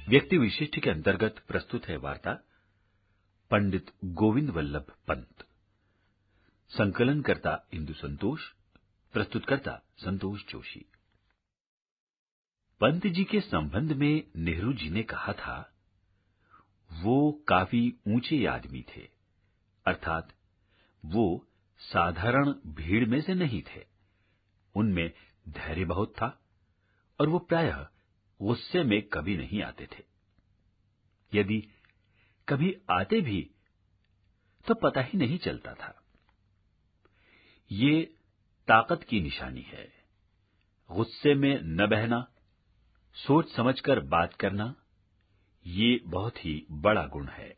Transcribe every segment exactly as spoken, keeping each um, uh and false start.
व्यक्ति विशिष्ट के अंतर्गत प्रस्तुत है वार्ता पंडित गोविंद वल्लभ पंत। संकलनकर्ता इंदु संतोष, प्रस्तुतकर्ता संतोष जोशी। पंत जी के संबंध में नेहरू जी ने कहा था, वो काफी ऊंचे आदमी थे, अर्थात वो साधारण भीड़ में से नहीं थे। उनमें धैर्य बहुत था और वो प्रायः गुस्से में कभी नहीं आते थे। यदि कभी आते भी तो पता ही नहीं चलता था। ये ताकत की निशानी है। गुस्से में न बहना, सोच समझकर बात करना, ये बहुत ही बड़ा गुण है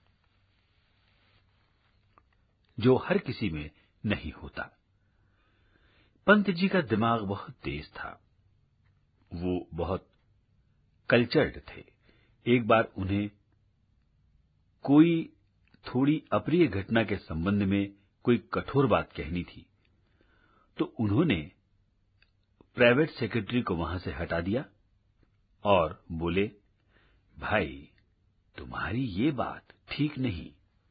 जो हर किसी में नहीं होता। पंत जी का दिमाग बहुत तेज था। वो बहुत कल्चर्ड थे। एक बार उन्हें कोई थोड़ी अप्रिय घटना के संबंध में कोई कठोर बात कहनी थी, तो उन्होंने प्राइवेट सेक्रेटरी को वहां से हटा दिया और बोले, भाई तुम्हारी ये बात ठीक नहीं।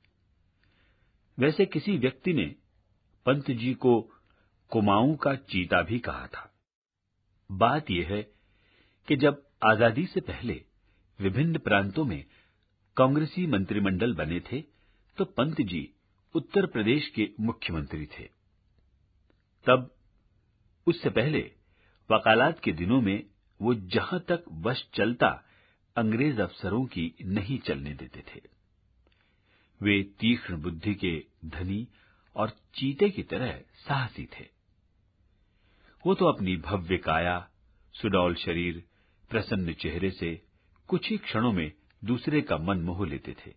वैसे किसी व्यक्ति ने पंत जी को कुमाऊं का चीता भी कहा था। बात यह है कि जब आजादी से पहले विभिन्न प्रांतों में कांग्रेसी मंत्रिमंडल बने थे, तो पंत जी उत्तर प्रदेश के मुख्यमंत्री थे। तब उससे पहले वकालत के दिनों में वो जहां तक वश चलता अंग्रेज अफसरों की नहीं चलने देते थे। वे तीक्ष्ण बुद्धि के धनी और चीते की तरह साहसी थे। वो तो अपनी भव्य काया, सुडौल शरीर, प्रसन्न चेहरे से कुछ ही क्षणों में दूसरे का मन मोह लेते थे।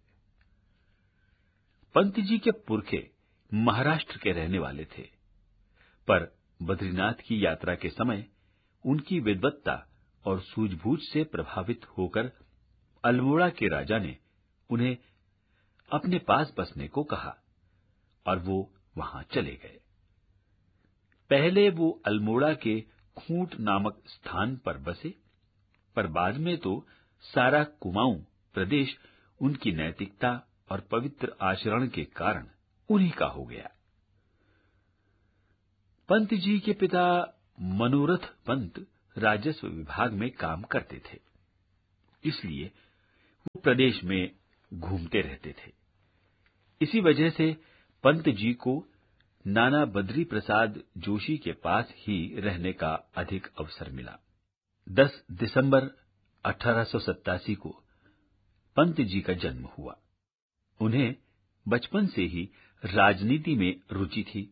पंत जी के पुरखे महाराष्ट्र के रहने वाले थे, पर बद्रीनाथ की यात्रा के समय उनकी विद्वत्ता और सूझबूझ से प्रभावित होकर अल्मोड़ा के राजा ने उन्हें अपने पास बसने को कहा और वो वहां चले गए। पहले वो अल्मोड़ा के खूंट नामक स्थान पर बसे, पर बाद में तो सारा कुमाऊं प्रदेश उनकी नैतिकता और पवित्र आचरण के कारण उन्हीं का हो गया। पंत जी के पिता मनोरथ पंत राजस्व विभाग में काम करते थे, इसलिए वो प्रदेश में घूमते रहते थे। इसी वजह से पंत जी को नाना बद्री प्रसाद जोशी के पास ही रहने का अधिक अवसर मिला। दस दिसंबर अठारह सौ सत्तासी को पंत जी का जन्म हुआ। उन्हें बचपन से ही राजनीति में रुचि थी।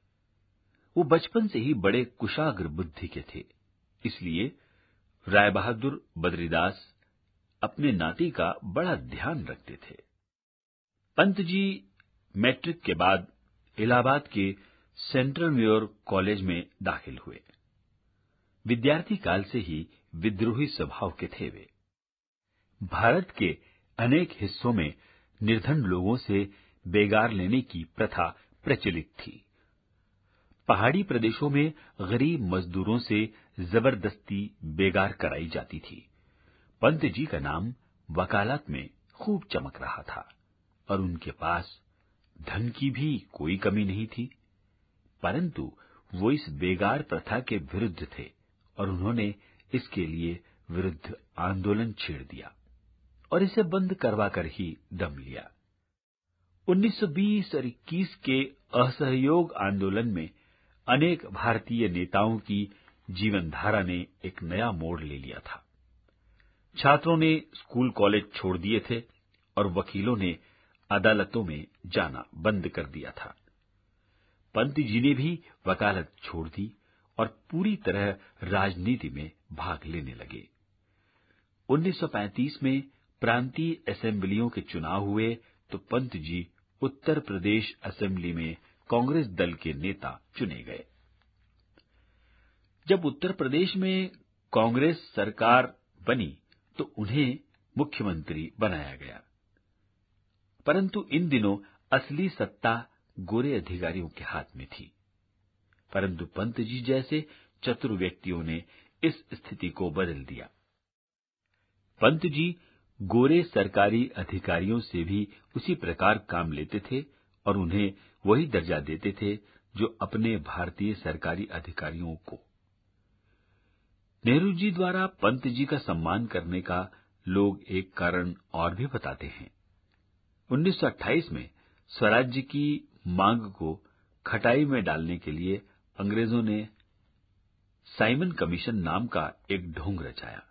वो बचपन से ही बड़े कुशाग्र बुद्धि के थे, इसलिए राय बहादुर बद्रीदास अपने नाती का बड़ा ध्यान रखते थे। पंत जी मैट्रिक के बाद इलाहाबाद के सेंट्रल म्योर कॉलेज में दाखिल हुए। विद्यार्थी काल से ही विद्रोही स्वभाव के थे वे। भारत के अनेक हिस्सों में निर्धन लोगों से बेगार लेने की प्रथा प्रचलित थी। पहाड़ी प्रदेशों में गरीब मजदूरों से जबरदस्ती बेगार कराई जाती थी। पंत जी का नाम वकालत में खूब चमक रहा था और उनके पास धन की भी कोई कमी नहीं थी, परंतु वो इस बेगार प्रथा के विरुद्ध थे और उन्होंने इसके लिए विरुद्ध आंदोलन छेड़ दिया और इसे बंद करवाकर ही दम लिया। उन्नीस सौ बीस और इक्कीस के असहयोग आंदोलन में अनेक भारतीय नेताओं की जीवनधारा ने एक नया मोड़ ले लिया था। छात्रों ने स्कूल कॉलेज छोड़ दिए थे और वकीलों ने अदालतों में जाना बंद कर दिया था। पंत जी ने भी वकालत छोड़ दी और पूरी तरह राजनीति में भाग लेने लगे। उन्नीस सौ पैंतीस में प्रांतीय असेंबलियों के चुनाव हुए तो पंत जी उत्तर प्रदेश असेंबली में कांग्रेस दल के नेता चुने गए। जब उत्तर प्रदेश में कांग्रेस सरकार बनी तो उन्हें मुख्यमंत्री बनाया गया, परंतु इन दिनों असली सत्ता गोरे अधिकारियों के हाथ में थी। परंतु पंत जी जैसे चतुर व्यक्तियों ने इस स्थिति को बदल दिया। पंत जी गोरे सरकारी अधिकारियों से भी उसी प्रकार काम लेते थे और उन्हें वही दर्जा देते थे जो अपने भारतीय सरकारी अधिकारियों को। नेहरू जी द्वारा पंत जी का सम्मान करने का लोग एक कारण और भी बताते हैं। उन्नीस सौ अट्ठाईस में स्वराज्य की मांग को खटाई में डालने के लिए अंग्रेजों ने साइमन कमीशन नाम का एक ढोंग रचाया।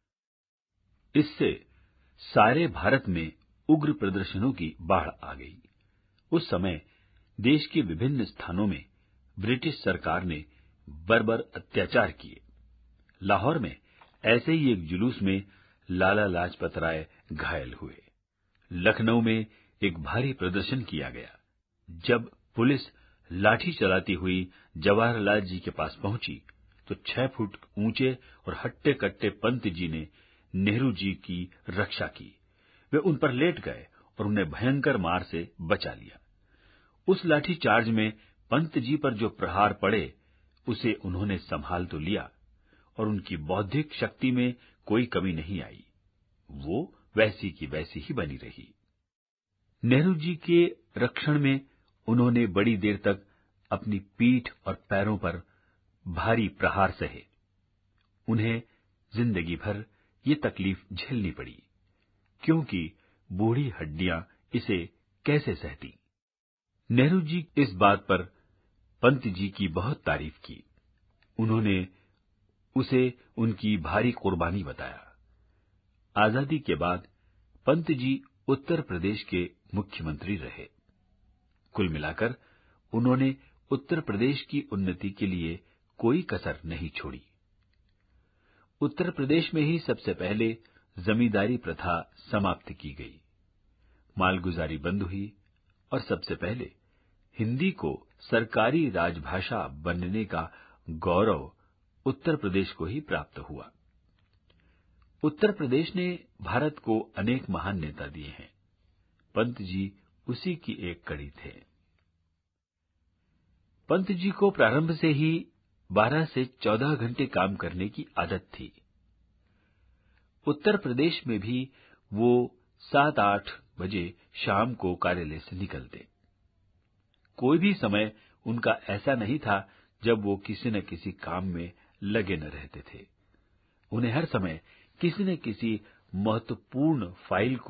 इससे सारे भारत में उग्र प्रदर्शनों की बाढ़ आ गई। उस समय देश के विभिन्न स्थानों में ब्रिटिश सरकार ने बर्बर अत्याचार किए। लाहौर में ऐसे ही एक जुलूस में लाला लाजपत राय घायल हुए। लखनऊ में एक भारी प्रदर्शन किया गया। जब पुलिस लाठी चलाती हुई जवाहरलाल जी के पास पहुंची तो छह फुट ऊंचे और हट्टे कट्टे पंत जी ने नेहरू जी की रक्षा की। वे उन पर लेट गए और उन्हें भयंकर मार से बचा लिया। उस लाठी चार्ज में पंत जी पर जो प्रहार पड़े उसे उन्होंने संभाल तो लिया और उनकी बौद्धिक शक्ति में कोई कमी नहीं आई। वो वैसी की वैसी ही बनी रही। नेहरू जी के रक्षण में उन्होंने बड़ी देर तक अपनी पीठ और पैरों पर भारी प्रहार सहे। उन्हें जिंदगी भर ये तकलीफ झेलनी पड़ी, क्योंकि बूढ़ी हड्डियां इसे कैसे सहती। नेहरू जी इस बात पर पंत जी की बहुत तारीफ की। उन्होंने उसे उनकी भारी कुर्बानी बताया। आजादी के बाद पंत जी उत्तर प्रदेश के मुख्यमंत्री रहे। कुल मिलाकर उन्होंने उत्तर प्रदेश की उन्नति के लिए कोई कसर नहीं छोड़ी। उत्तर प्रदेश में ही सबसे पहले जमींदारी प्रथा समाप्त की गई, मालगुजारी बंद हुई और सबसे पहले हिंदी को सरकारी राजभाषा बनने का गौरव उत्तर प्रदेश को ही प्राप्त हुआ। उत्तर प्रदेश ने भारत को अनेक महान नेता दिए हैं। पंत जी उसी की एक कड़ी थे। पंत जी को प्रारंभ से ही बारह से चौदह घंटे काम करने की आदत थी। उत्तर प्रदेश में भी वो सात आठ बजे शाम को कार्यालय से निकलते। कोई भी समय उनका ऐसा नहीं था जब वो किसी न किसी काम में लगे न रहते थे। उन्हें हर समय किसी न किसी महत्वपूर्ण फाइल को